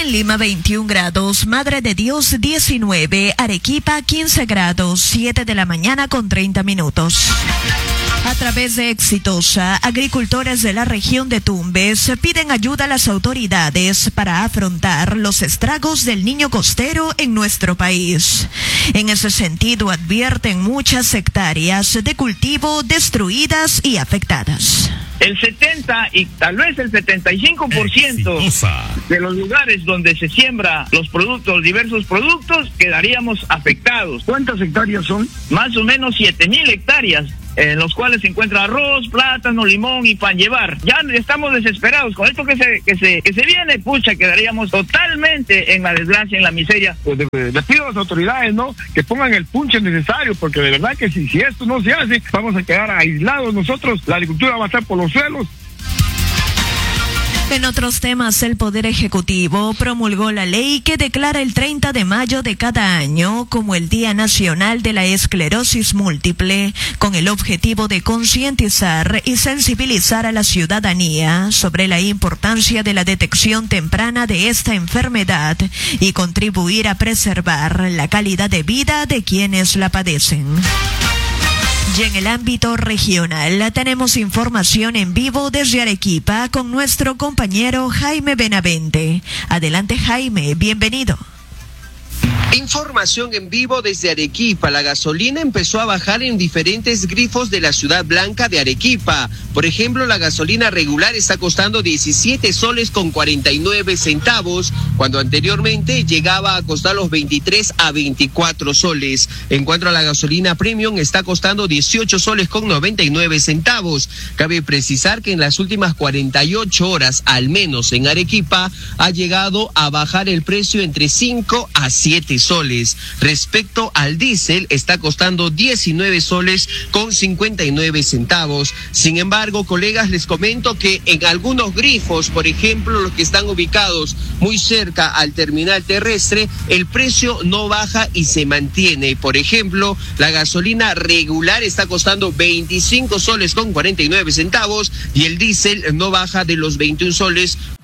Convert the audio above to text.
En Lima 21 grados, Madre de Dios 19, Arequipa 15 grados, 7 de la mañana con 30 minutos. A través de Exitosa, agricultores de la región de Tumbes piden ayuda a las autoridades para afrontar los estragos del niño costero en nuestro país. En ese sentido, advierten muchas hectáreas de cultivo destruidas y afectadas. El 70 y tal vez el 75% de los lugares donde se siembra los productos, diversos productos, quedaríamos afectados. ¿Cuántas hectáreas son? Más o menos 7,000 hectáreas. En los cuales se encuentra arroz, plátano, limón y pan llevar. Ya estamos desesperados con esto que se viene, pucha, quedaríamos totalmente en la desgracia, en la miseria. Pues les pido a las autoridades, ¿no?, que pongan el punche necesario, porque de verdad que si esto no se hace, vamos a quedar aislados nosotros, la agricultura va a estar por los suelos. En otros temas, el Poder Ejecutivo promulgó la ley que declara el 30 de mayo de cada año como el Día Nacional de la Esclerosis Múltiple, con el objetivo de concientizar y sensibilizar a la ciudadanía sobre la importancia de la detección temprana de esta enfermedad y contribuir a preservar la calidad de vida de quienes la padecen. Y en el ámbito regional tenemos información en vivo desde Arequipa con nuestro compañero Jaime Benavente. Adelante, Jaime, bienvenido. Información en vivo desde Arequipa. La gasolina empezó a bajar en diferentes grifos de la ciudad blanca de Arequipa. Por ejemplo, la gasolina regular está costando 17 soles con 49 centavos, cuando anteriormente llegaba a costar los 23 a 24 soles. En cuanto a la gasolina premium, está costando 18 soles con 99 centavos. Cabe precisar que en las últimas 48 horas, al menos en Arequipa, ha llegado a bajar el precio entre 5 a 7 soles. Respecto al diésel, está costando 19 soles con 59 centavos. Sin embargo, colegas, les comento que en algunos grifos, por ejemplo, los que están ubicados muy cerca al terminal terrestre, el precio no baja y se mantiene. Por ejemplo, la gasolina regular está costando 25 soles con 49 centavos y el diésel no baja de los 21 soles